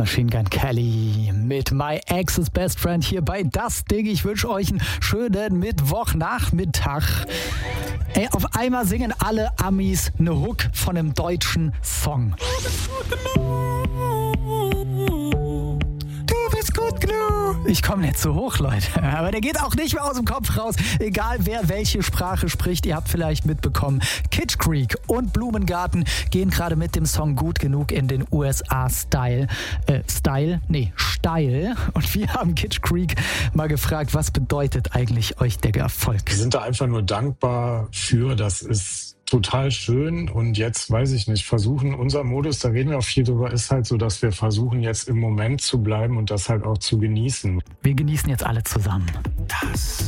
Machine Gun Kelly mit My Ex's Best Friend hier bei Das Ding. Ich wünsche euch einen schönen Mittwochnachmittag. Ey, auf einmal singen alle Amis eine Hook von einem deutschen Song. Du bist gut genug. Ich komme nicht so hoch, Leute. Aber der geht auch nicht mehr aus dem Kopf raus. Egal, wer welche Sprache spricht. Ihr habt vielleicht mitbekommen, Kitsch Creek und Blumengarten gehen gerade mit dem Song Gut genug in den USA Style. Und wir haben Kitsch Creek mal gefragt, was bedeutet eigentlich euch der Erfolg? Wir sind da einfach nur dankbar für. Das ist total schön. Und jetzt, weiß ich nicht, versuchen, unser Modus, da reden wir auch viel drüber, ist halt so, dass wir versuchen, jetzt im Moment zu bleiben und das halt auch zu genießen. Wir genießen jetzt alle zusammen.